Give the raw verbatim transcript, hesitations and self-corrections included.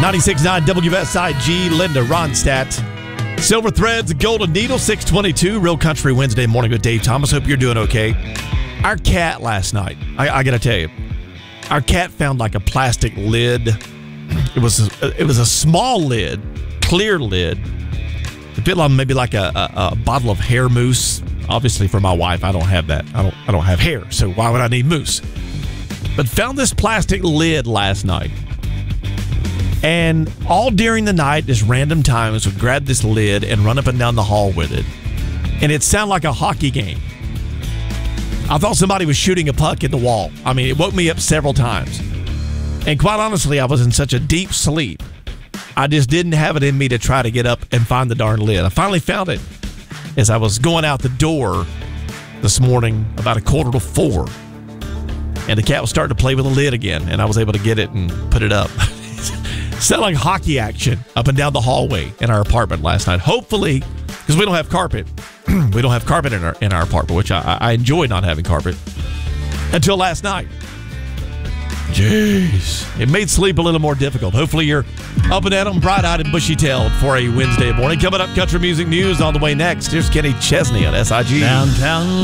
ninety-six point nine W S I G, Linda Ronstadt. Silver Threads, Golden Needle, six twenty-two. Real Country Wednesday morning with Dave Thomas. Hope you're doing okay. Our cat last night, I, I got to tell you, our cat found like a plastic lid. It was a, it was a small lid, clear lid. It felt like maybe like a, a, a bottle of hair mousse. Obviously, for my wife, I don't have that. I don't I don't have hair, so why would I need mousse? But found this plastic lid last night. And all during the night, just random times, would grab this lid and run up and down the hall with it. And it sounded like a hockey game. I thought somebody was shooting a puck at the wall. I mean, it woke me up several times. And quite honestly, I was in such a deep sleep, I just didn't have it in me to try to get up and find the darn lid. I finally found it as I was going out the door this morning about a quarter to four. And the cat was starting to play with the lid again, and I was able to get it and put it up. Sounded like hockey action up and down the hallway in our apartment last night. Hopefully, because we don't have carpet. we don't have carpet in our in our apartment, which I, I enjoy not having carpet. Until last night. Jeez. It made sleep a little more difficult. Hopefully you're up and at 'em, bright-eyed and bushy-tailed for a Wednesday morning. Coming up, country music news on the way next. Here's Kenny Chesney on S I G. Downtown